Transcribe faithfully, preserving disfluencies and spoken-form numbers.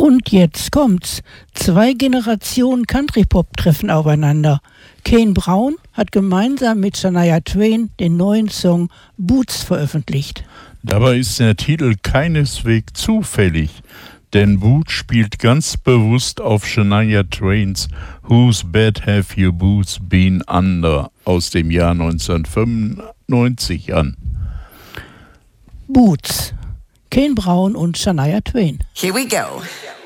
Und jetzt kommt's. Zwei Generationen Country-Pop treffen aufeinander. Kane Brown hat gemeinsam mit Shania Twain den neuen Song Boots veröffentlicht. Dabei ist der Titel keineswegs zufällig, denn Boots spielt ganz bewusst auf Shania Twains Whose Bed Have Your Boots Been Under aus dem Jahr neunzehnhundertfünfundneunzig an. Boots, Kane Brown und Shania Twain. Here we go.